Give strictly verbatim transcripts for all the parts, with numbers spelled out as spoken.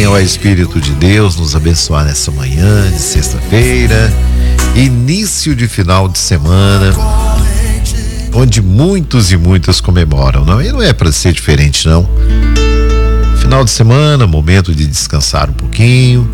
ao Espírito de Deus nos abençoar nessa manhã de sexta-feira, início de final de semana, onde muitos e muitas comemoram, não? E não é para ser diferente, não. Final de semana, momento de descansar um pouquinho,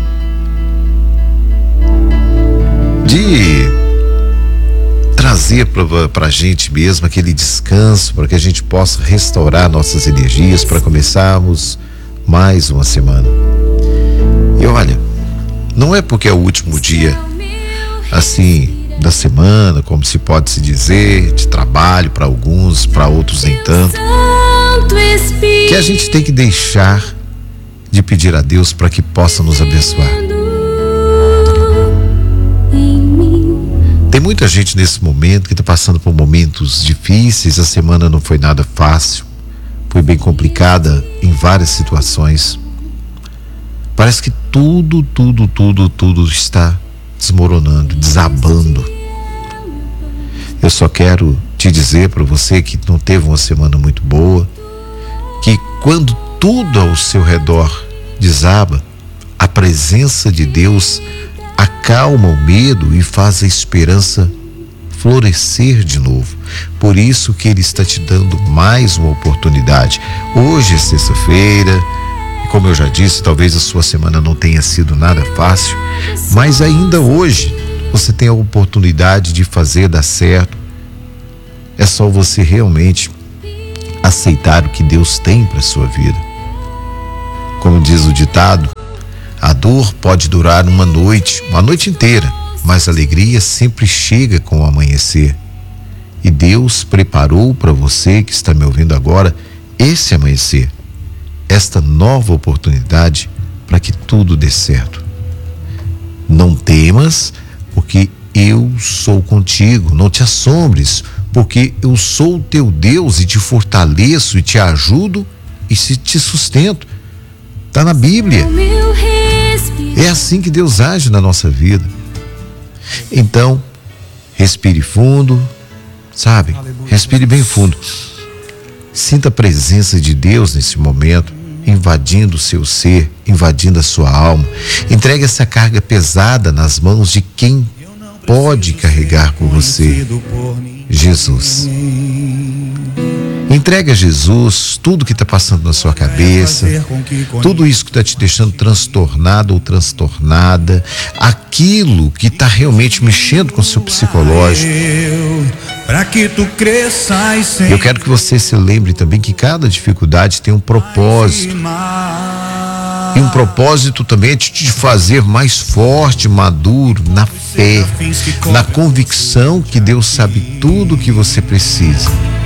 de trazer para a gente mesmo aquele descanso, para que a gente possa restaurar nossas energias para começarmos mais uma semana. E olha, não é porque é o último dia assim da semana, como se pode se dizer, de trabalho para alguns, para outros nem tanto, que a gente tem que deixar de pedir a Deus para que possa nos abençoar. Tem muita gente nesse momento que está passando por momentos difíceis. A semana não foi nada fácil, foi bem complicada em várias situações. Parece que tudo, tudo, tudo, tudo está desmoronando, desabando. Eu só quero te dizer para você que não teve uma semana muito boa, que quando tudo ao seu redor desaba, a presença de Deus acalma o medo e faz a esperança florescer de novo. Por isso que Ele está te dando mais uma oportunidade. Hoje é sexta-feira, e como eu já disse, talvez a sua semana não tenha sido nada fácil, mas ainda hoje você tem a oportunidade de fazer dar certo. É só você realmente aceitar o que Deus tem para a sua vida. Como diz o ditado, a dor pode durar uma noite, uma noite inteira, mas a alegria sempre chega com o amanhecer. E Deus preparou para você que está me ouvindo agora esse amanhecer, esta nova oportunidade para que tudo dê certo. Não temas, porque eu sou contigo. Não te assombres, porque eu sou o teu Deus e te fortaleço e te ajudo e te sustento. Está na Bíblia. É assim que Deus age na nossa vida. Então, respire fundo, sabe? Respire bem fundo. Sinta a presença de Deus nesse momento, invadindo o seu ser, invadindo a sua alma. Entregue essa carga pesada nas mãos de quem pode carregar por você, Jesus. Entregue a Jesus tudo que está passando na sua cabeça, tudo isso que está te deixando transtornado ou transtornada, aquilo que está realmente mexendo com o seu psicológico. Eu quero que você se lembre também que cada dificuldade tem um propósito. E um propósito também é de te fazer mais forte, maduro, na fé, na convicção que Deus sabe tudo o que você precisa.